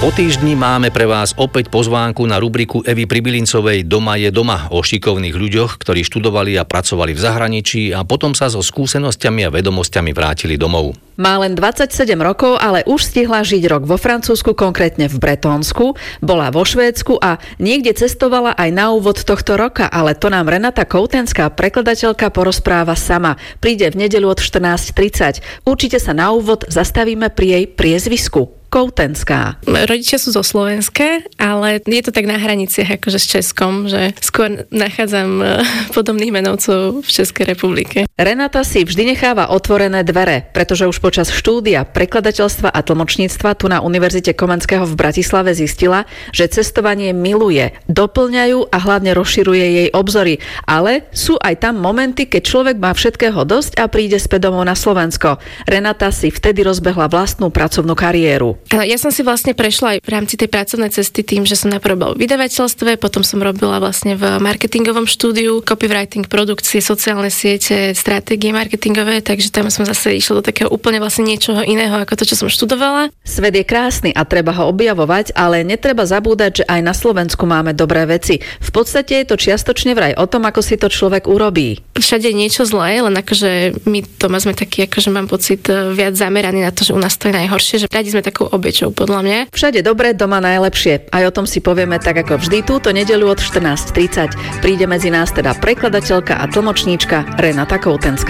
Po týždni máme pre vás opäť pozvánku na rubriku Evy Pribylincovej Doma je doma o šikovných ľuďoch, ktorí študovali a pracovali v zahraničí a potom sa so skúsenosťami a vedomosťami vrátili domov. Má len 27 rokov, ale už stihla žiť rok vo Francúzsku, konkrétne v Bretónsku, bola vo Švédsku a niekde cestovala aj na úvod tohto roka, ale to nám Renata Koutenská, prekladateľka, porozpráva sama. Príde v nedeľu od 14:30. Určite sa na úvod zastavíme pri jej priezvisku. Koutenská. Rodičia sú zo Slovenska, ale je to tak na hraniciach akože s Českom, že skôr nachádzam podobných menovcov v Českej republike. Renata si vždy necháva otvorené dvere, pretože už počas štúdia prekladateľstva a tlmočníctva tu na Univerzite Komenského v Bratislave zistila, že cestovanie miluje, doplňajú a hlavne rozširuje jej obzory, ale sú aj tam momenty, keď človek má všetkého dosť a príde späť domov na Slovensko. Renata si vtedy rozbehla vlastnú pracovnú kariéru. Ja som si vlastne prešla aj v rámci tej pracovnej cesty tým, že som najprv bola v vydavateľstve, potom som robila vlastne v marketingovom štúdiu, copywriting, produkcie, sociálne siete, stratégie marketingové, takže tam som zase išla do takého úplne vlastne niečoho iného ako to, čo som študovala. Svet je krásny a treba ho objavovať, ale netreba zabúdať, že aj na Slovensku máme dobré veci. V podstate je to čiastočne vraj o tom, ako si to človek urobí. Všade je niečo zlé, len akože my doma sme takí, akože mám pocit viac zameraní na to, že u nás to je najhoršie, že radi sme takou obeťou, podľa mňa. Všade dobre, doma najlepšie. Aj o tom si povieme tak ako vždy túto nedeľu od 14:30. Príde medzi nás teda prekladateľka a tlmočníčka Renata Koutenská.